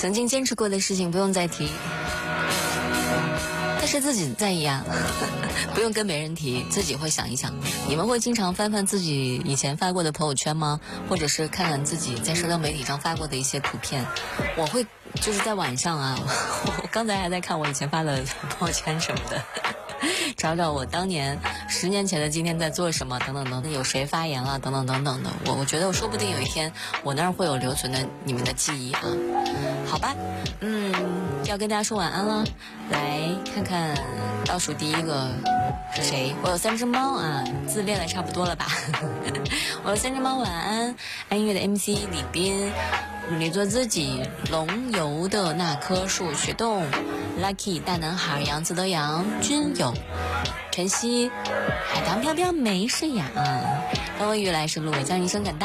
曾经坚持过的事情不用再提，但是自己在意啊，不用跟别人提，自己会想一想。你们会经常翻翻自己以前发过的朋友圈吗？或者是看看自己在社交媒体上发过的一些图片？我会就是在晚上啊，我刚才还在看我以前发的朋友圈什么的，找找我当年10年前的今天在做什么等等等等，有谁发言了等等等等的。我觉得我说不定有一天我那儿会有留存的你们的记忆啊。好吧，要跟大家说晚安了。来看看倒数第一个是谁？我有3只猫啊，字练的差不多了吧？我有3只猫，晚安。爱音乐的 MC 李斌，你做自己，龙游的那棵树，雪冻 Lucky 大男孩，杨子的杨，君友，晨曦，海棠飘飘没事呀。当我雨来时路，将一生感大。